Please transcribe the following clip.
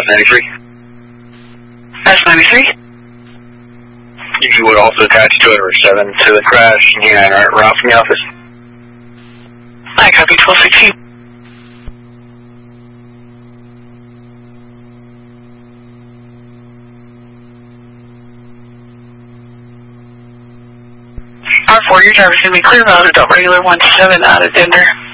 S93. S93? You would also attach to it or 7 to the crash and around from the office. I copy 1216. R4, your driver's going to be clear out of regular 17 out of Denver.